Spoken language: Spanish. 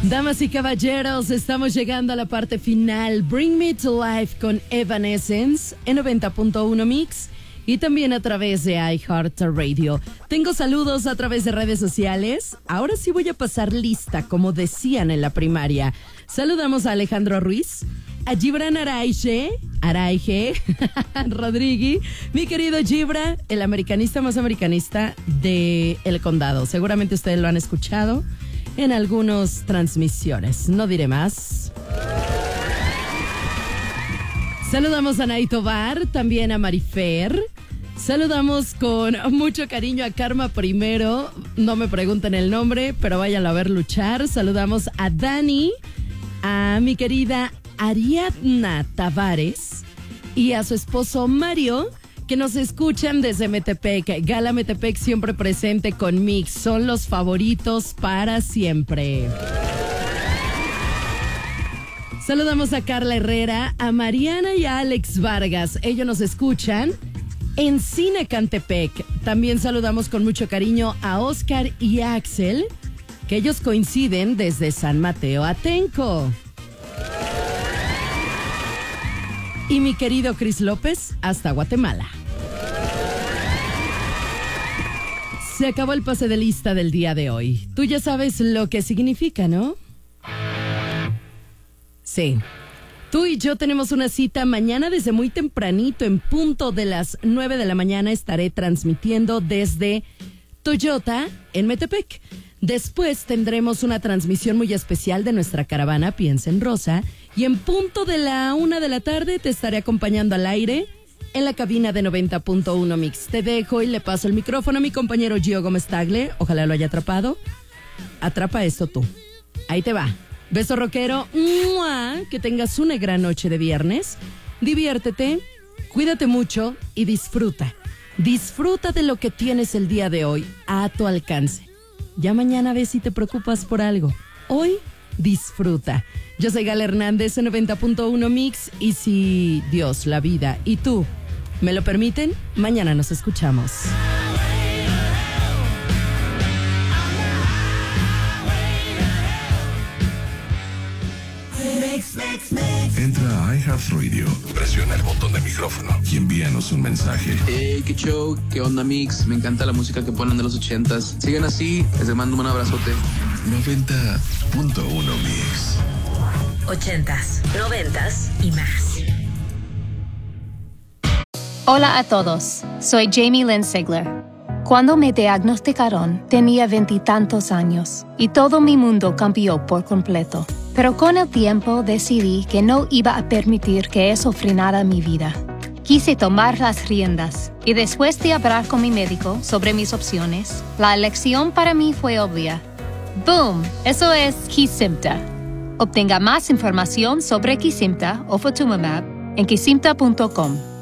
Damas y caballeros, estamos llegando a la parte final. Bring Me to Life con Evanescence en 90.1 Mix y también a través de iHeartRadio. Tengo saludos a través de redes sociales. Ahora sí voy a pasar lista, como decían en la primaria. Saludamos a Alejandro Ruiz, a Gibran Araige Rodríguez, mi querido Gibra, el americanista más americanista del condado. Seguramente ustedes lo han escuchado en algunas transmisiones. No diré más. Saludamos a Naito Bar, también a Marifer. Saludamos con mucho cariño a Karma Primero. No me pregunten el nombre, pero váyanlo a ver luchar. Saludamos a Dani, a mi querida Ariadna Tavares y a su esposo Mario, que nos escuchan desde Metepec. Gala Metepec siempre presente con Mix. Son los favoritos para siempre. Saludamos a Carla Herrera, a Mariana y a Alex Vargas. Ellos nos escuchan en Cinecantepec. También saludamos con mucho cariño a Oscar y a Axel, que ellos coinciden desde San Mateo Atenco. Y mi querido Cris López hasta Guatemala. Se acabó el pase de lista del día de hoy. Tú ya sabes lo que significa, ¿no? Sí. Tú y yo tenemos una cita mañana desde muy tempranito, en punto de las 9 de la mañana. Estaré transmitiendo desde Toyota en Metepec. Después tendremos una transmisión muy especial de nuestra caravana Piensa en Rosa. Y en punto de la 1 de la tarde te estaré acompañando al aire en la cabina de 90.1 Mix. Te dejo y le paso el micrófono a mi compañero Gio Gómez Tagle. Ojalá lo haya atrapado. Atrapa esto tú. Ahí te va. Beso rockero. ¡Mua! Que tengas una gran noche de viernes. Diviértete, cuídate mucho y disfruta. Disfruta de lo que tienes el día de hoy a tu alcance. Ya mañana ves si te preocupas por algo. Hoy disfruta. Yo soy Gala Hernández en 90.1 Mix y si Dios, la vida y tú me lo permiten, mañana nos escuchamos. Entra a iHeartRadio, presiona el botón de micrófono y envíanos un mensaje. Hey, qué show, qué onda Mix, me encanta la música que ponen de los 80s. Sigan así, les mando un abrazote. 90.1 Mix. 80s, 90s y más. Hola a todos, soy Jamie Lynn Sigler. Cuando me diagnosticaron, tenía 20 y tantos años y todo mi mundo cambió por completo. Pero con el tiempo decidí que no iba a permitir que eso frenara mi vida. Quise tomar las riendas y después de hablar con mi médico sobre mis opciones, la elección para mí fue obvia. ¡Boom! Eso es Kesimpta. Obtenga más información sobre Kesimpta o Ofatumumab en kesimpta.com.